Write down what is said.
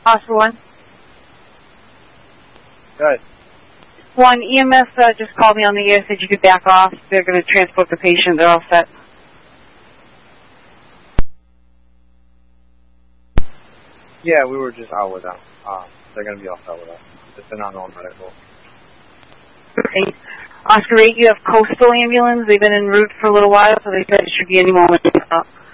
Oscar 1. Good. 1, EMS just called me on the air, said you could back off. They're going to transport the patient. They're all set. Yeah, we were just out with them. They're going to be all set with us. It's an unknown medical. Okay. Oscar 8, you have Coastal Ambulance. They've been en route for a little while, so they said it should be any moment.